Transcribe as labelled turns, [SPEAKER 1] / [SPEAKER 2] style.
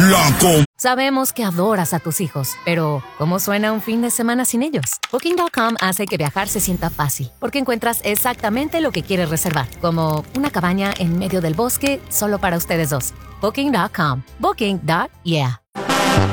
[SPEAKER 1] blanco.
[SPEAKER 2] Sabemos que adoras a tus hijos, pero ¿cómo suena un fin de semana sin ellos? Booking.com hace que viajar se sienta fácil, porque encuentras exactamente lo que quieres reservar, como una cabaña en medio del bosque solo para ustedes dos. Booking.com. Booking.yeah.